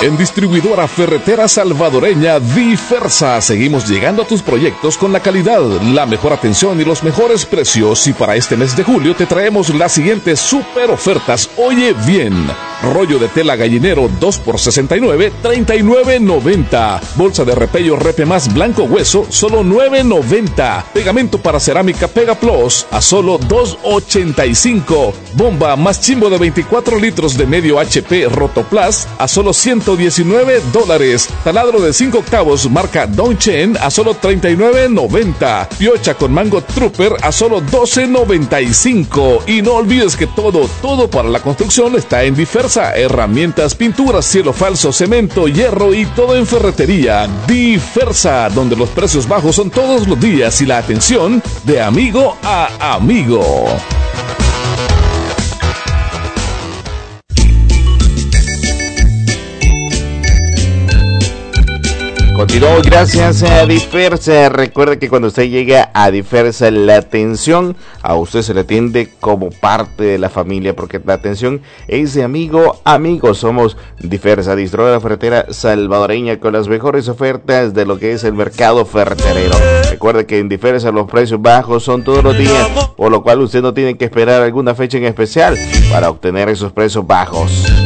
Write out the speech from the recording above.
En Distribuidora Ferretera Salvadoreña Diversa seguimos llegando a tus proyectos con la calidad, la mejor atención y los mejores precios. Y para este mes de julio te traemos las siguientes super ofertas. Oye bien, rollo de tela gallinero 2 por $69, $39.90. Bolsa de repello Repe Más blanco hueso, solo $9.90. Pegamento para cerámica Pega Plus a solo $2.85. Bomba más chimbo de 24 litros de medio HP Rotoplas a solo $119. Taladro de 5 octavos marca Dongchen a solo $39.90. Piocha con mango Trooper a solo $12.95. Y no olvides que todo para la construcción está en Diversa. Herramientas, pinturas, cielo falso, cemento, hierro y todo en ferretería. Diversa, donde los precios bajos son todos los días y la atención de amigo a amigo. Continuamos, gracias a Diversa. Recuerde que cuando usted llega a Diversa, la atención a usted se le atiende como parte de la familia, porque la atención es de amigo a amigo. Somos Diversa, distribuidora ferretera salvadoreña con las mejores ofertas de lo que es el mercado ferreterero. Recuerde que en Diversa los precios bajos son todos los días, por lo cual usted no tiene que esperar alguna fecha en especial para obtener esos precios bajos.